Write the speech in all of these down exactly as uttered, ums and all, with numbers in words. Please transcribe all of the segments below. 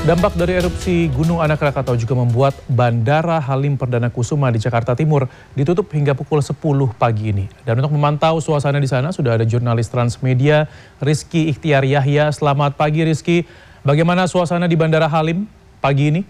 Dampak dari erupsi Gunung Anak Rakatau juga membuat Bandara Halim Perdana Kusuma di Jakarta Timur ditutup hingga pukul sepuluh pagi ini. Dan untuk memantau suasana di sana sudah ada jurnalis Transmedia Rizky Ikhtiar Yahya. Selamat pagi Rizky, bagaimana suasana di Bandara Halim pagi ini?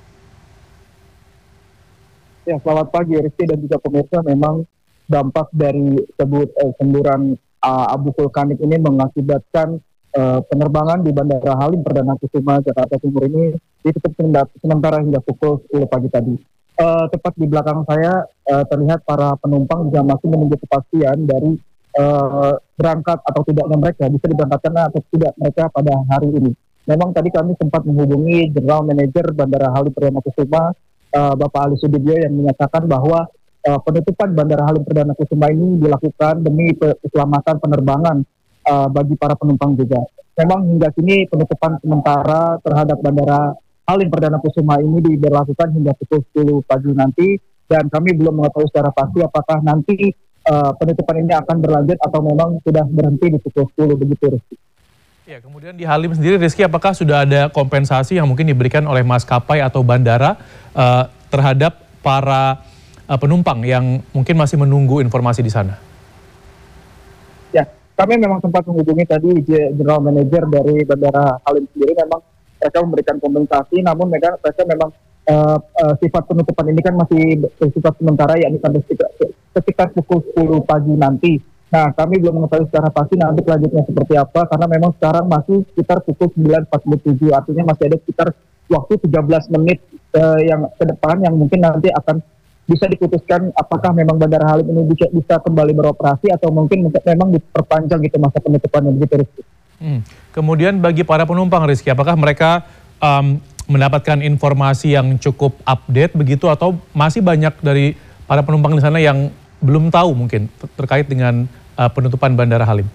Ya, selamat pagi Rizky dan juga pemirsa. Memang dampak dari sebut eh, semburan uh, abu vulkanik ini mengakibatkan Uh, penerbangan di Bandara Halim Perdana Kusuma Jakarta Timur ini ditutup sementara hingga pukul sepuluh pagi tadi. Uh, tepat di belakang saya uh, terlihat para penumpang juga masih menunggu kepastian dari uh, berangkat atau tidaknya mereka, bisa diberangkatkan atau tidak mereka pada hari ini. Memang tadi kami sempat menghubungi General Manager Bandara Halim Perdana Kusuma, uh, Bapak Ali Sudibyo, yang menyatakan bahwa uh, penutupan Bandara Halim Perdana Kusuma ini dilakukan demi keselamatan penerbangan Uh, bagi para penumpang juga. Memang hingga kini penutupan sementara terhadap Bandara Halim Perdana Kusuma ini diberlakukan hingga pukul sepuluh pagi nanti, dan kami belum mengetahui secara pasti apakah nanti uh, penutupan ini akan berlanjut atau memang sudah berhenti di pukul sepuluh, begitu Rizky. Ya, kemudian di Halim sendiri Rizky, apakah sudah ada kompensasi yang mungkin diberikan oleh maskapai atau bandara uh, terhadap para uh, penumpang yang mungkin masih menunggu informasi di sana? Ya, kami memang sempat menghubungi tadi General Manager dari Bandara Halim sendiri. Memang mereka memberikan kompensasi, namun mereka, mereka memang uh, uh, sifat penutupan ini kan masih bersifat sementara, yakni sampai sekitar pukul sepuluh pagi nanti. Nah, kami belum mengetahui secara pasti nanti selanjutnya seperti apa, karena memang sekarang masih sekitar pukul sembilan empat puluh tujuh, artinya masih ada sekitar waktu tiga belas menit uh, yang ke depan yang mungkin nanti akan bisa diputuskan apakah memang Bandara Halim ini bisa, bisa kembali beroperasi atau mungkin memang diperpanjang gitu masa penutupannya, begitu Rizky. Hmm. Kemudian bagi para penumpang Rizky, apakah mereka um, mendapatkan informasi yang cukup update begitu, atau masih banyak dari para penumpang di sana yang belum tahu mungkin terkait dengan uh, penutupan Bandara Halim?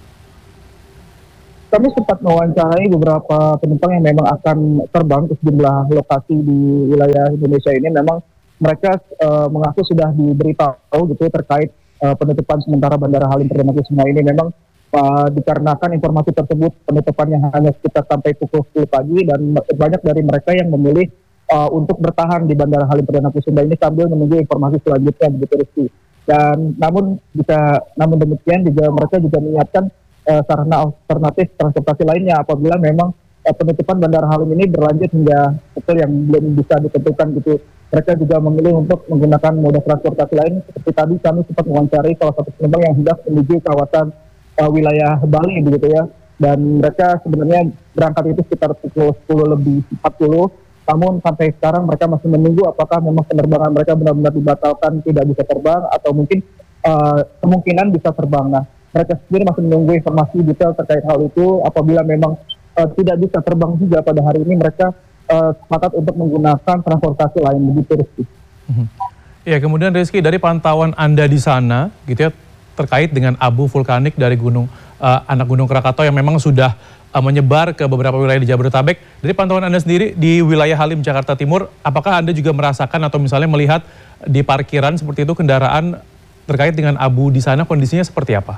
Kami sempat mewawancarai beberapa penumpang yang memang akan terbang ke sejumlah lokasi di wilayah Indonesia ini. Memang mereka uh, mengaku sudah diberitahu gitu terkait uh, penutupan sementara Bandara Halim Perdana Kusuma ini. Memang uh, dikarenakan informasi tersebut penutupannya hanya sekitar sampai pukul sepuluh pagi, dan banyak dari mereka yang memilih uh, untuk bertahan di Bandara Halim Perdana Kusuma ini sambil menunggu informasi selanjutnya, begitu Rizky. Dan namun jika namun demikian juga mereka juga menyiapkan uh, sarana alternatif transportasi lainnya apabila memang uh, penutupan Bandara Halim ini berlanjut hingga pukul yang belum bisa ditentukan gitu. Mereka juga memilih untuk menggunakan moda transportasi lain, seperti tadi kami sempat mewawancarai salah satu penumpang yang hendak menuju kawasan uh, wilayah Bali begitu ya. Dan mereka sebenarnya berangkat itu sekitar pukul sepuluh lebih empat puluh, namun sampai sekarang mereka masih menunggu apakah memang penerbangan mereka benar-benar dibatalkan, tidak bisa terbang, atau mungkin uh, kemungkinan bisa terbang. Nah, mereka sendiri masih menunggu informasi detail terkait hal itu. Apabila memang uh, tidak bisa terbang juga pada hari ini, mereka Uh, sepakat untuk menggunakan transportasi lain, begitu Rizky. Hmm. Ya, kemudian Rizky, dari pantauan Anda di sana gitu ya, terkait dengan abu vulkanik dari gunung uh, anak Gunung Krakatau yang memang sudah uh, menyebar ke beberapa wilayah di Jabodetabek. Dari pantauan Anda sendiri di wilayah Halim Jakarta Timur, apakah Anda juga merasakan atau misalnya melihat di parkiran seperti itu kendaraan terkait dengan abu di sana, kondisinya seperti apa?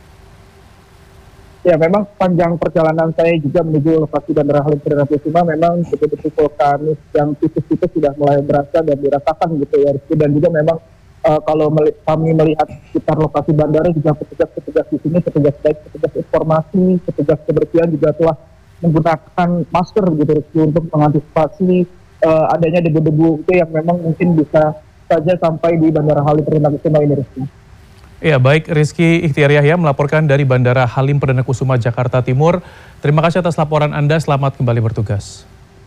Ya, memang panjang perjalanan saya juga menuju lokasi Bandara Halim Perdana Kusuma memang betul-betul vulkanis yang titik-titik sudah mulai berasa dan dirasakan gitu ya Rizky. Dan juga memang uh, kalau meli kami melihat sekitar lokasi bandara juga petugas-petugas di sini, petugas baik, petugas informasi, petugas kebersihan juga telah menggunakan masker gitu Rizky, untuk mengantisipasi uh, adanya debu-debu itu yang memang mungkin bisa saja sampai di Bandara Halim Perdana Kusuma ini Rizky. Ya, baik, Rizky Ikhtiar Yahya melaporkan dari Bandara Halim Perdana Kusuma Jakarta Timur. Terima kasih atas laporan Anda, selamat kembali bertugas.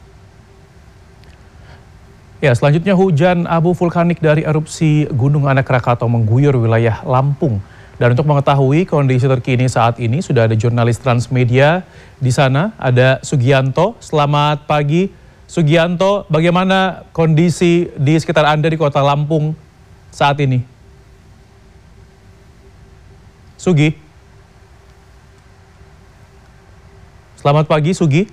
Ya, selanjutnya hujan abu vulkanik dari erupsi Gunung Anak Rakatau mengguyur wilayah Lampung. Dan untuk mengetahui kondisi terkini saat ini sudah ada jurnalis Transmedia di sana, ada Sugianto. Selamat pagi, Sugianto. Bagaimana kondisi di sekitar Anda di Kota Lampung saat ini? Sugi. Selamat pagi, Sugi.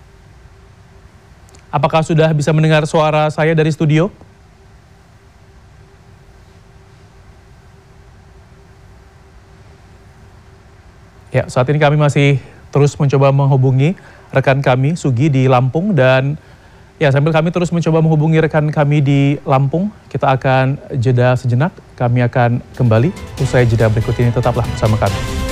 Apakah sudah bisa mendengar suara saya dari studio? Ya, saat ini kami masih terus mencoba menghubungi rekan kami, Sugi, di Lampung, dan Ya, sambil kami terus mencoba menghubungi rekan kami di Lampung, kita akan jeda sejenak. Kami akan kembali usai jeda berikut ini. Tetaplah bersama kami.